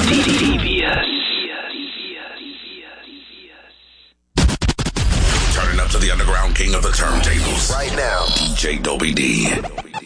Devious. Turning up to the underground king of the turntables. Right now, DJ Dobie D.